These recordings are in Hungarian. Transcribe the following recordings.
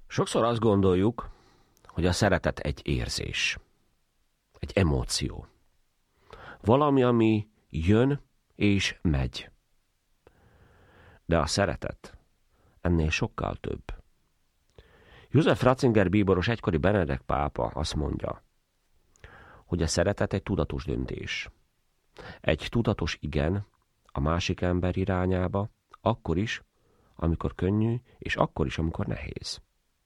Sokszor azt gondoljuk, hogy a szeretet egy érzés, egy emóció. Valami, ami jön és megy. De a szeretet ennél sokkal több. József Ratzinger bíboros egykori Benedek pápa azt mondja, hogy a szeretet egy tudatos döntés. Egy tudatos igen a másik ember irányába, akkor is, amikor könnyű, és akkor is, amikor nehéz.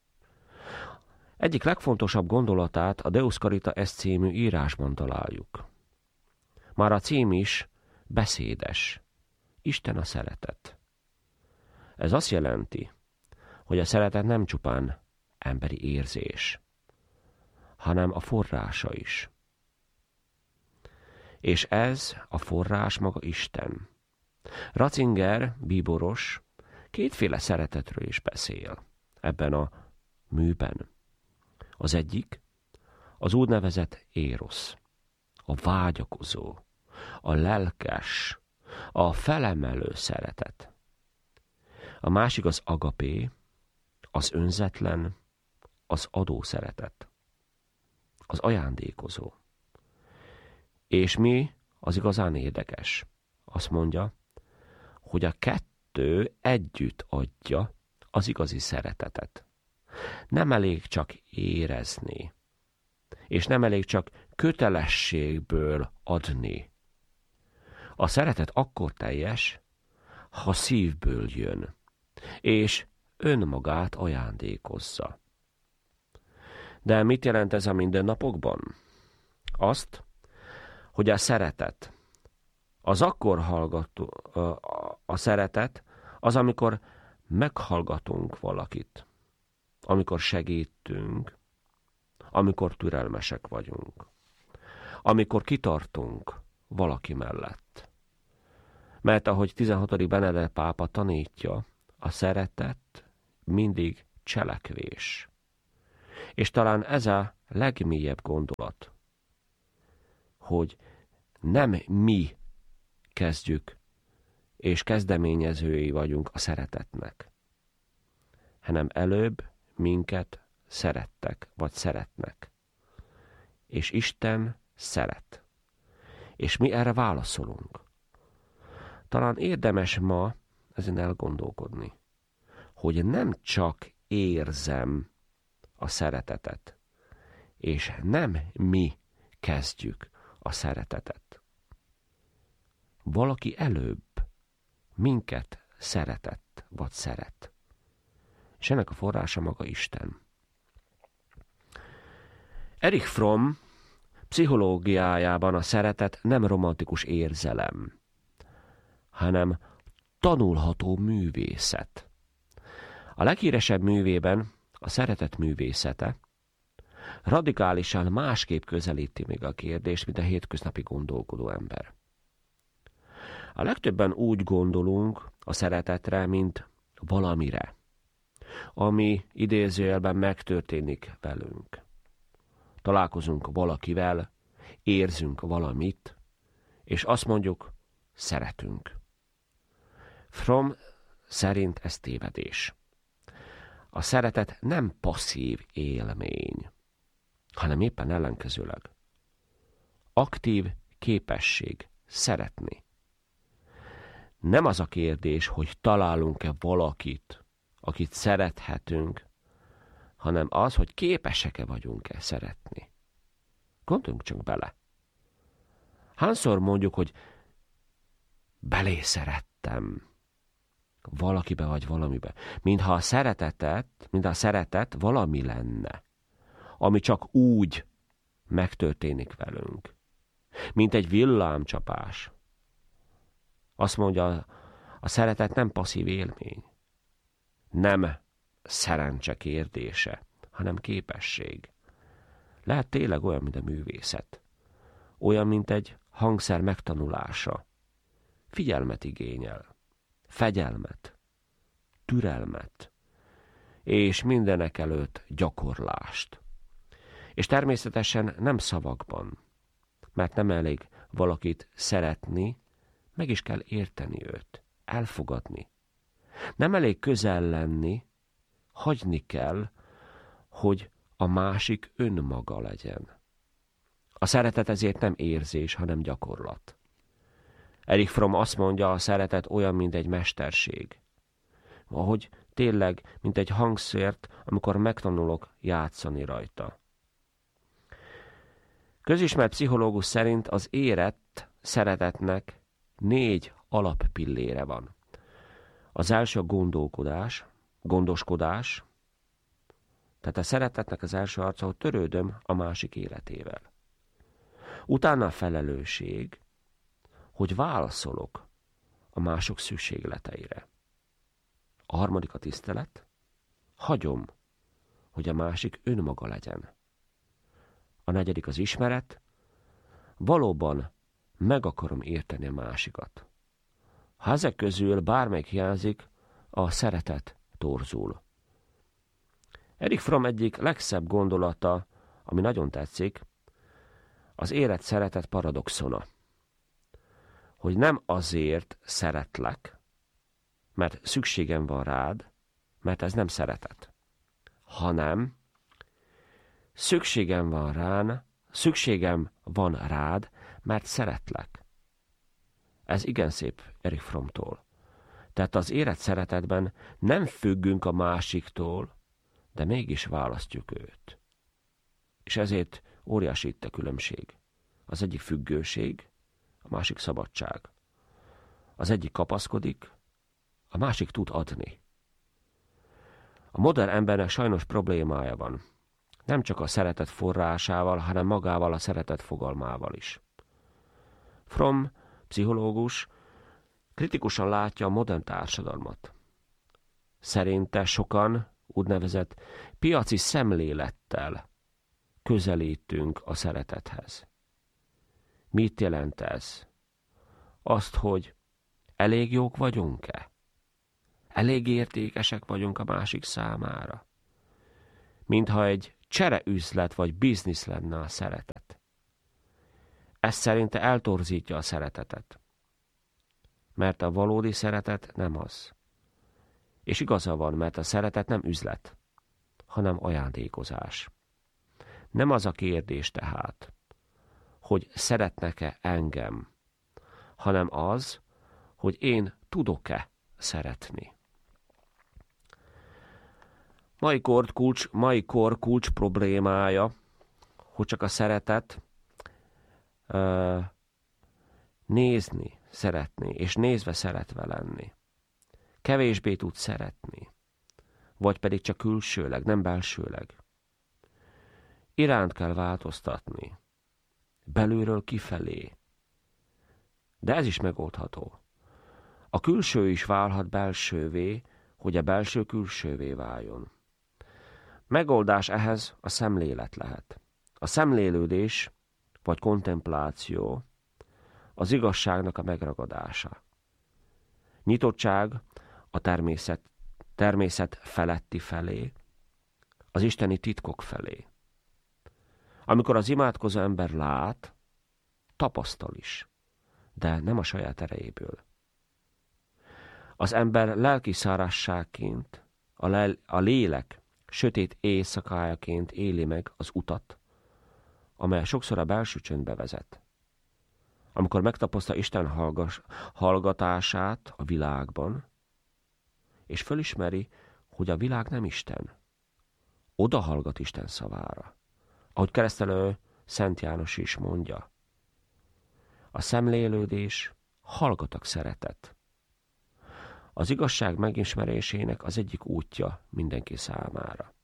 Egyik legfontosabb gondolatát a Deus Carita Est című írásban találjuk. Már a cím is beszédes. Isten a szeretet. Ez azt jelenti, hogy a szeretet nem csupán emberi érzés, hanem a forrása is. És ez a forrás maga Isten. Ratzinger bíboros kétféle szeretetről is beszél ebben a műben. Az egyik az úgynevezett érosz, a vágyakozó, a lelkes, a felemelő szeretet. A másik az agapé, az önzetlen, az adó szeretet, az ajándékozó. És mi az igazán érdekes? Azt mondja, hogy a kettő együtt adja az igazi szeretetet. Nem elég csak érezni, és nem elég csak kötelességből adni. A szeretet akkor teljes, ha szívből jön, és önmagát ajándékozza. De mit jelent ez a mindennapokban? Azt, hogy a szeretet, az akkor hallgató, a szeretet az, amikor meghallgatunk valakit, amikor segítünk, amikor türelmesek vagyunk, amikor kitartunk valaki mellett. Mert ahogy 16. Benedek pápa tanítja, a szeretet mindig cselekvés. És talán ez a legmélyebb gondolat, hogy nem mi kezdjük, és kezdeményezői vagyunk a szeretetnek, hanem előbb minket szerettek, vagy szeretnek. És Isten szeret. És mi erre válaszolunk. Talán érdemes ma ezen elgondolkodni, hogy nem csak érzem a szeretetet, és nem mi kezdjük a szeretetet. Valaki előbb minket szeretett, vagy szeret. És ennek a forrása maga Isten. Erich Fromm pszichológiájában a szeretet nem romantikus érzelem, hanem tanulható művészet. A leghíresebb művében, a Szeretet művészete, radikálisan másképp közelíti meg a kérdést, mint a hétköznapi gondolkodó ember. A legtöbben úgy gondolunk a szeretetre, mint valamire, ami idézőjelben megtörténik velünk. Találkozunk valakivel, érzünk valamit, és azt mondjuk, szeretünk. Fromm szerint ez tévedés. A szeretet nem passzív élmény, hanem éppen ellenkezőleg. Aktív képesség szeretni. Nem az a kérdés, hogy találunk-e valakit, akit szerethetünk, hanem az, hogy képesek-e vagyunk-e szeretni. Gondoljunk csak bele. Hányszor mondjuk, hogy belé szerettem valakibe vagy valamibe, mintha a szeretet valami lenne, ami csak úgy megtörténik velünk, mint egy villámcsapás. Azt mondja, a szeretet nem passzív élmény, nem szerencse kérdése, hanem képesség. Lehet tényleg olyan, mint a művészet, olyan, mint egy hangszer megtanulása. Figyelmet igényel, fegyelmet, türelmet, és mindenek előtt gyakorlást. És természetesen nem szavakban, mert nem elég valakit szeretni, meg is kell érteni őt, elfogadni. Nem elég közel lenni, hagyni kell, hogy a másik önmaga legyen. A szeretet ezért nem érzés, hanem gyakorlat. Erich Fromm azt mondja, a szeretet olyan, mint egy mesterség. Ahogy tényleg, mint egy hangszert, amikor megtanulok játszani rajta. Közismert pszichológus szerint az érett szeretetnek 4 alappillére van. Az első a gondoskodás, tehát a szeretetnek az első arca, hogy törődöm a másik életével. Utána a felelősség, hogy válaszolok a mások szükségleteire. A harmadik a tisztelet, hagyom, hogy a másik önmaga legyen. A negyedik az ismeret, valóban meg akarom érteni a másikat. Ha ezek közül bármelyik hiányzik, a szeretet torzul. Erich Fromm egyik legszebb gondolata, ami nagyon tetszik, az érett szeretet paradoxona. Hogy nem azért szeretlek, mert szükségem van rád, mert ez nem szeretet, hanem szükségem van rád, mert szeretlek. Ez igen szép Erich Frommtól. Tehát az érett szeretetben nem függünk a másiktól, de mégis választjuk őt. És ezért óriási itt a különbség. Az egyik függőség, a másik szabadság. Az egyik kapaszkodik, a másik tud adni. A modern embernek sajnos problémája van. Nem csak a szeretet forrásával, hanem magával a szeretet fogalmával is. Fromm, pszichológus, kritikusan látja a modern társadalmat. Szerinte sokan úgynevezett piaci szemlélettel közelítünk a szeretethez. Mit jelent ez? Azt, hogy elég jók vagyunk-e? Elég értékesek vagyunk a másik számára? Mintha egy csereüzlet vagy biznisz lenne a szeretet. Ez szerinte eltorzítja a szeretetet. Mert a valódi szeretet nem az. És igaza van, mert a szeretet nem üzlet, hanem ajándékozás. Nem az a kérdés tehát, hogy szeretnek-e engem, hanem az, hogy én tudok-e szeretni. Mai kor kulcs problémája, hogy csak a szeretet nézni, szeretni, és nézve szeretve lenni. Kevésbé tud szeretni, vagy pedig csak külsőleg, nem belsőleg. Iránt kell változtatni, belülről kifelé. De ez is megoldható. A külső is válhat belsővé, hogy a belső külsővé váljon. Megoldás ehhez a szemlélet lehet. A szemlélődés, vagy kontempláció, az igazságnak a megragadása. Nyitottság a természet feletti felé, az isteni titkok felé. Amikor az imádkozó ember lát, tapasztal is, de nem a saját erejéből. Az ember lelki szárazságként, a lélek sötét éjszakájaként éli meg az utat, amely sokszor a belső csöndbe vezet. Amikor megtapasztal Isten hallgatását a világban, és fölismeri, hogy a világ nem Isten, oda hallgat Isten szavára. Ahogy keresztelő Szent János is mondja, a szemlélődés hallgatak szeretet. Az igazság megismerésének az egyik útja mindenki számára.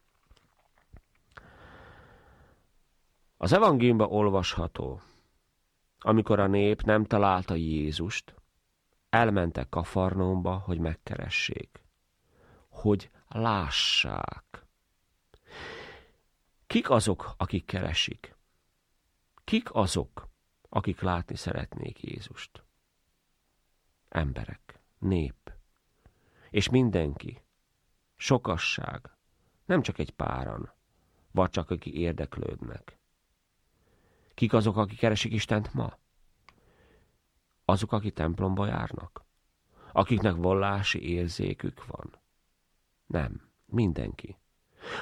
Az evangéliumban olvasható, amikor a nép nem találta Jézust, elmentek Kafarnaumba, hogy megkeressék, hogy lássák. Kik azok, akik keresik? Kik azok, akik látni szeretnék Jézust? Emberek, nép. És mindenki, sokasság, nem csak egy páran, vagy csak akik érdeklődnek. Kik azok, akik keresik Istent ma? Azok, akik templomba járnak? Akiknek vallási érzékük van? Nem, mindenki.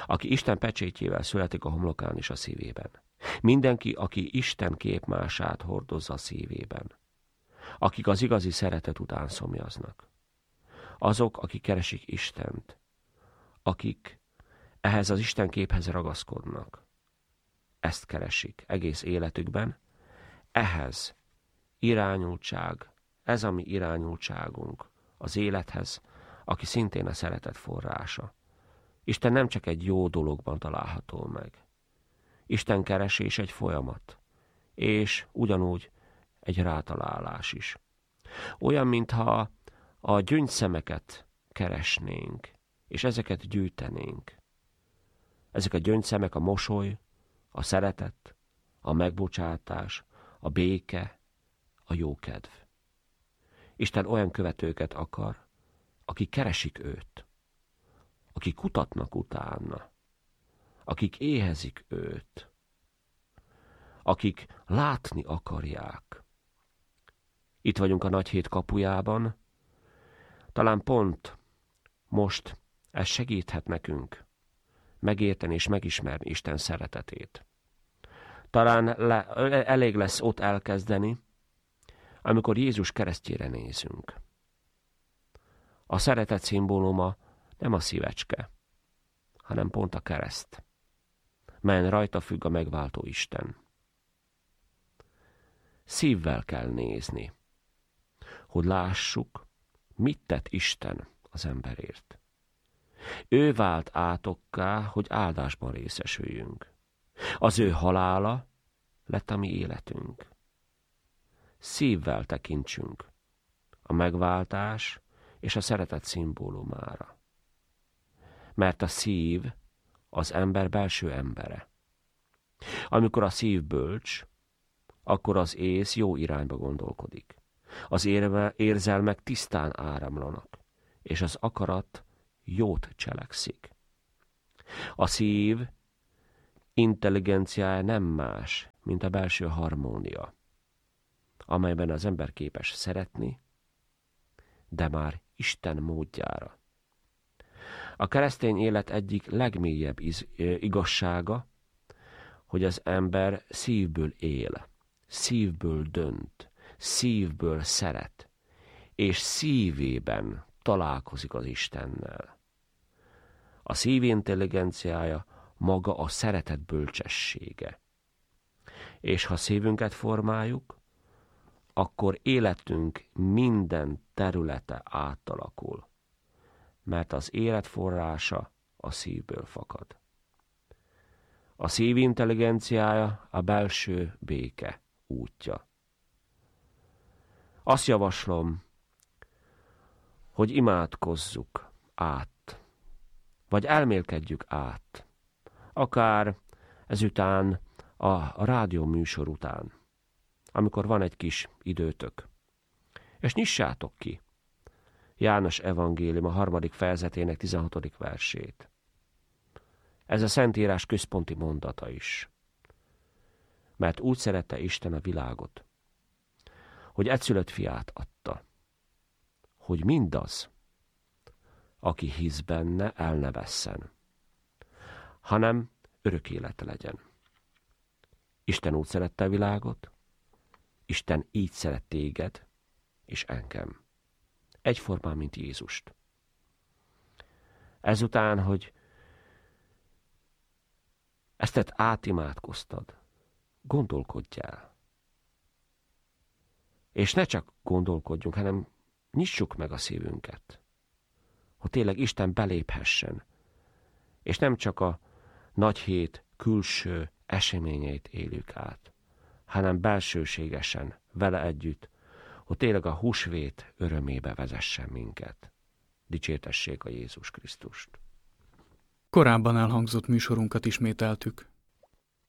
Aki Isten pecsétjével születik a homlokán és a szívében. Mindenki, aki Isten képmását hordozza a szívében. Akik az igazi szeretet után szomjaznak. Azok, akik keresik Istent. Akik ehhez az Isten képhez ragaszkodnak. Ezt keresik egész életükben. Ehhez irányultság, ez a mi irányultságunk az élethez, aki szintén a szeretet forrása. Isten nem csak egy jó dologban található meg. Isten keresés egy folyamat, és ugyanúgy egy rátalálás is. Olyan, mintha a gyöngyszemeket keresnénk, és ezeket gyűjtenénk. Ezek a gyöngyszemek a mosoly, a szeretet, a megbocsátás, a béke, a jókedv. Isten olyan követőket akar, akik keresik őt, akik kutatnak utána, akik éhezik őt, akik látni akarják. Itt vagyunk a nagy hét kapujában, talán pont most ez segíthet nekünk megérteni és megismerni Isten szeretetét. Talán elég lesz ott elkezdeni, amikor Jézus keresztjére nézünk. A szeretet szimbóluma nem a szívecske, hanem pont a kereszt, melyen rajta függ a megváltó Isten. Szívvel kell nézni, hogy lássuk, mit tett Isten az emberért. Ő vált átokká, hogy áldásban részesüljünk. Az ő halála lett a mi életünk. Szívvel tekintsünk a megváltás és a szeretet szimbólumára. Mert a szív az ember belső embere. Amikor a szív bölcs, akkor az ész jó irányba gondolkodik. Az érzelmek tisztán áramlanak, és az akarat jót cselekszik. A szív intelligenciája nem más, mint a belső harmónia, amelyben az ember képes szeretni, de már Isten módjára. A keresztény élet egyik legmélyebb igazsága, hogy az ember szívből él, szívből dönt, szívből szeret, és szívében találkozik az Istennel. A szív intelligenciája maga a szeretet bölcsessége. És ha szívünket formáljuk, akkor életünk minden területe átalakul, mert az élet forrása a szívből fakad. A szív intelligenciája a belső béke útja. Azt javaslom, hogy imádkozzuk át, vagy elmélkedjük át, akár ezután a rádió műsor után, amikor van egy kis időtök. És nyissátok ki János evangélium a 3. fejezetének 16. versét. Ez a Szentírás központi mondata is. Mert úgy szerette Isten a világot, hogy egyszülött fiát adta, hogy mindaz, aki hisz benne, el ne vesszen, hanem örök élete legyen. Isten úgy szerette a világot, Isten így szeret téged és engem. Egyformán, mint Jézust. Ezután, hogy ezt átimádkoztad, gondolkodj el. És ne csak gondolkodjunk, hanem nyissuk meg a szívünket, hogy tényleg Isten beléphessen, és nem csak a nagy hét külső eseményeit éljük át, hanem belsőségesen vele együtt, hogy tényleg a húsvét örömébe vezessen minket. Dicsértessék a Jézus Krisztust. Korábban elhangzott műsorunkat ismételtük.